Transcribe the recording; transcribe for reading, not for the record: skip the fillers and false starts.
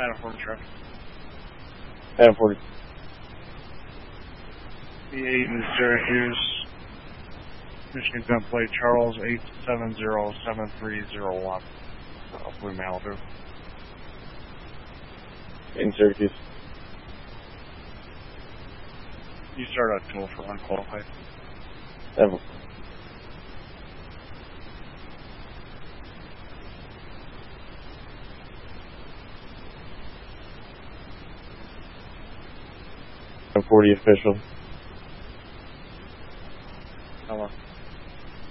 Adam 40 truck. Adam 40. B8 in Syracuse. Michigan gunplate Charles 8707301. Blue Malibu. In Syracuse. You start out tool for unqualified. Evan. I'm 40 official.